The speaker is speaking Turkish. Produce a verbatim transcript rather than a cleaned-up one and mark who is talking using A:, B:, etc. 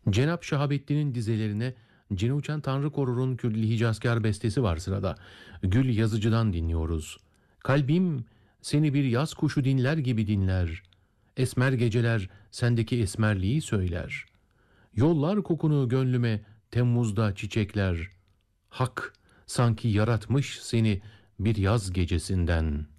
A: Cenap Şahabettin'in dizelerine Cini Uçan Tanrı Korur'un Külli Hicazkar bestesi var sırada. Gül Yazıcı'dan dinliyoruz. Kalbim seni bir yaz kuşu dinler gibi dinler. Esmer geceler sendeki esmerliği söyler. Yollar kokunu gönlüme Temmuz'da çiçekler. Hak sanki yaratmış seni bir yaz gecesinden.''